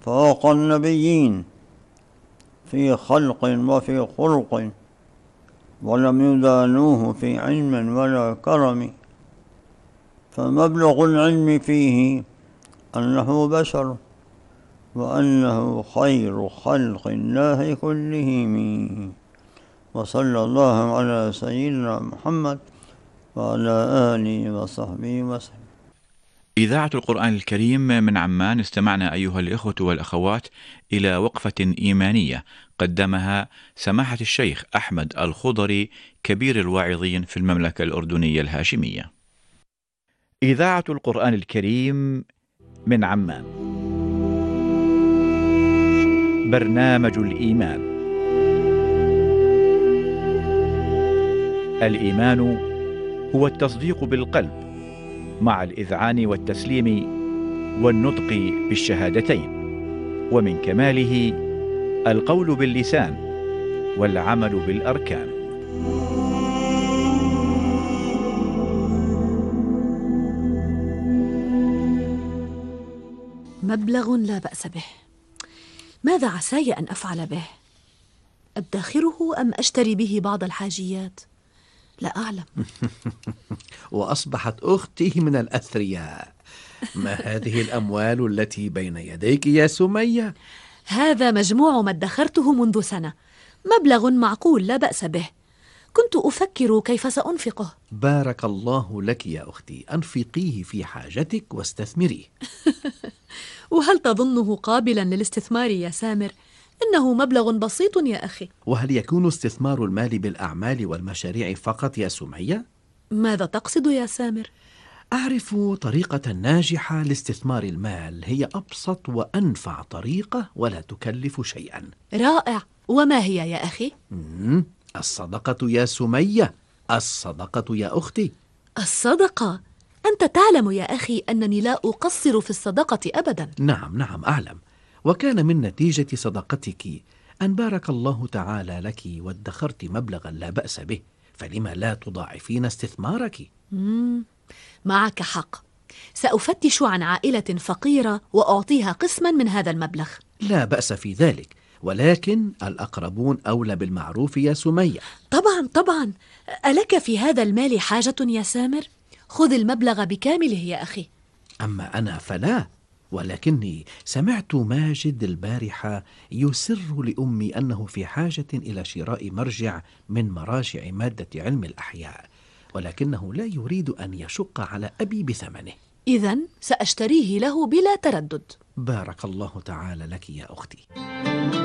فوق النبيين في خلق وفي خلق، ولم يدانوه في علم ولا كرم، فمبلغ العلم فيه أنه بشر، وأنه خير خلق الله كلهم. وصلى الله على سيدنا محمد وعلى آله وصحبه وسلم. إذاعة القرآن الكريم من عمان، استمعنا أيها الإخوة والأخوات إلى وقفة إيمانية قدمها سماحة الشيخ أحمد الخضري كبير الواعظين في المملكة الأردنية الهاشمية. إذاعة القرآن الكريم من عمان. برنامج الإيمان. الإيمان هو التصديق بالقلب مع الإذعان والتسليم والنطق بالشهادتين، ومن كماله القول باللسان والعمل بالأركان. مبلغ لا بأس به. ماذا عساي أن أفعل به؟ أدخره أم أشتري به بعض الحاجيات؟ لا أعلم. وأصبحت أختي من الأثرياء. ما هذه الأموال التي بين يديك يا سمية؟ هذا مجموع ما ادخرته منذ سنة، مبلغ معقول لا بأس به. كنت أفكر كيف سأنفقه. بارك الله لك يا أختي، أنفقيه في حاجتك واستثمريه. وهل تظنه قابلا للاستثمار يا سامر؟ إنه مبلغ بسيط يا أخي. وهل يكون استثمار المال بالأعمال والمشاريع فقط يا سمية؟ ماذا تقصد يا سامر؟ أعرف طريقة ناجحة لاستثمار المال، هي أبسط وأنفع طريقة ولا تكلف شيئا. رائع، وما هي يا أخي؟ الصدقة يا سمية، الصدقة يا أختي. الصدقة؟ أنت تعلم يا أخي أنني لا أقصر في الصدقة أبدا. نعم أعلم، وكان من نتيجة صدقتك أن بارك الله تعالى لك وادخرت مبلغا لا بأس به، فلما لا تضاعفين استثمارك؟ معك حق، سأفتش عن عائلة فقيرة وأعطيها قسما من هذا المبلغ. لا بأس في ذلك، ولكن الأقربون أولى بالمعروف يا سمية. طبعا. ألك في هذا المال حاجة يا سامر؟ خذ المبلغ بكامله يا أخي. أما أنا فلا، ولكني سمعت ماجد البارحة يسر لأمي أنه في حاجة إلى شراء مرجع من مراجع مادة علم الأحياء، ولكنه لا يريد أن يشق على أبي بثمنه. إذن سأشتريه له بلا تردد. بارك الله تعالى لك يا أختي.